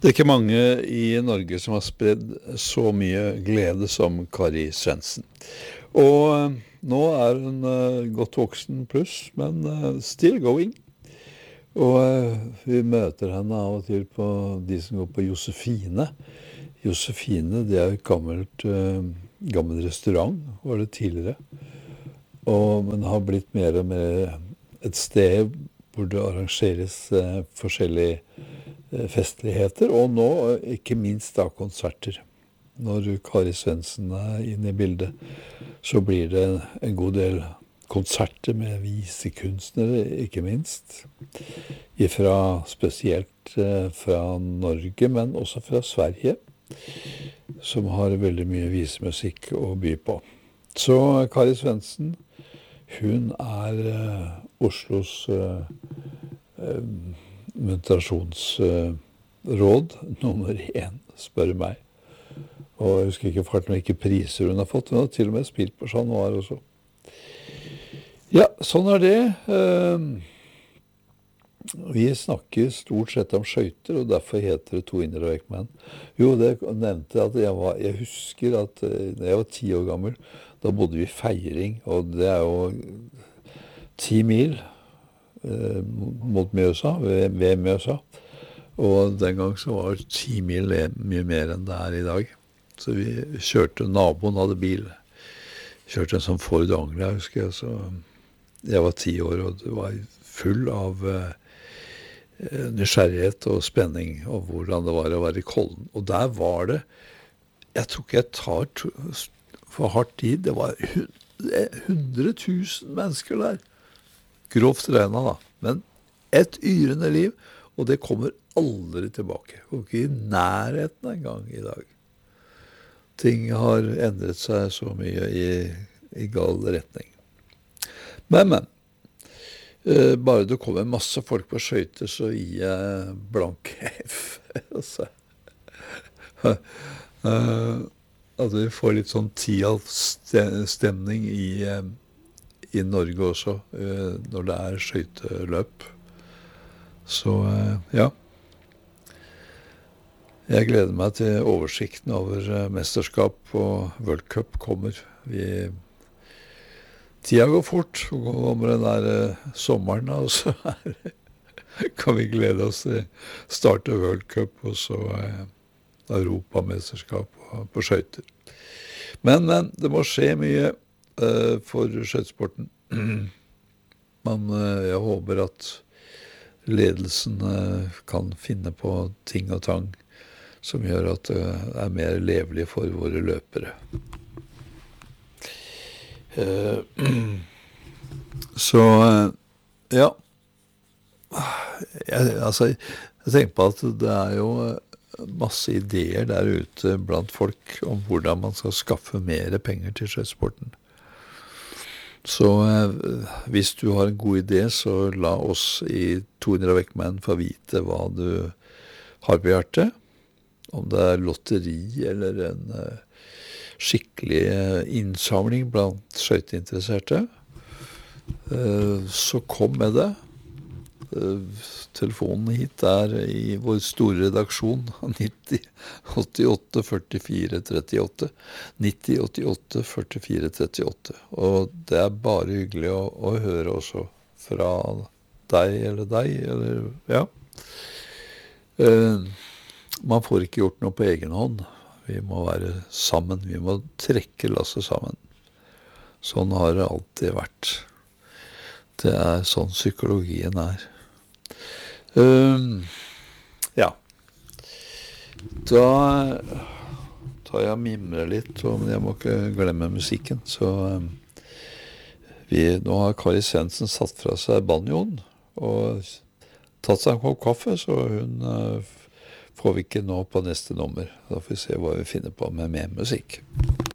Det er ikke mange i Norge som har spredd så mye glede som Kari Svendsen. Og nå er hun godt voksen pluss, men still going. Og vi møter henne av og til på de som går på Josefine. Josefine, det er et gammel restaurant, var det tidligere. Men har blitt mer og mer et sted hvor det arrangeres forskjellige festligheter, og nå ikke minst da konserter. Når Kari Svendsen er inne i bildet, så blir det en god del konserter med visekunstnere, ikke minst. Spesielt fra Norge, men også fra Sverige, som har veldig mye visemusikk å by på. Så Kari Svendsen, hun er Oslos muntrasjonsråd nummer 1, spør meg. Og jeg husker ikke farten hvilke priser hun har fått. Hun har til og med spilt på Chat Noir også. Ja, sånn er det. Vi snakker stort sett om skøyter, og derfor heter det To indre vektmenn. Jo, det nevnte at jeg husker at da jeg var 10 år gammel, da bodde vi i Feiring, og det er jo 10 mil mot Mjøsa, ved Mjøsa. Og den gang så var 10 mil mye mer enn det er i dag. Så vi kjørte, naboen hadde bil. Kjørte en sånn Ford Anglia, husker jeg. Så jeg var 10 år, og det var full av nysgjerrighet og spenning om hvordan det var å være i Kollen. Og der var det, jeg tror ikke jeg tar for hardt i, det var 100 000 mennesker der. Grovt regnet da, men et yrende liv, og det kommer aldri tilbake. Og ikke i nærheten engang i dag. Ting har endret seg så mye i gal retning. Men, bare det kommer masse folk på skøyter, så gir jeg blank F. At vi får litt sånn Tialf-stemning i Norge også, når det er skøyteløp. Så ja. Jeg gleder meg til oversikten over mesterskap og World Cup kommer. Tida går fort, og kommer den der sommeren, og så kan vi glede oss til starte World Cup, og så Europamesterskap på skøyter. Men det må skje mye for skøytesporten. Men jeg håper at ledelsen kan finne på ting og tang som gjør at det er mer levelig for våre løpere. Så ja, jeg tenker på at det er jo masse ideer der ute blant folk om hvordan man skal skaffe mer penger til skøytesporten. Så hvis du har en god idé, så la oss i 200 vektmenn få vite hva du har på hjertet. Om det er lotteri eller en skikkelig innsamling blant skøyteinteresserte, så kom med det. Telefonen hit er i vår store redaksjon 90 88 44 38 90 88 44 38, og det er bare hyggelig å høre også fra deg, eller ja. Man får ikke gjort noe på egen hånd. Vi må være sammen, vi må trekke lasset sammen. Sånn har det alltid vært. Det er sånn psykologien er. Ja. Da tar jeg og mimrer litt, men jeg må ikke glemme musikken. Så nå har Kari Svendsen satt fra seg banjoen og tatt seg en kopp kaffe, så hun får vi ikke nå på neste nummer. Da får vi se hva vi finner på med mer musikk.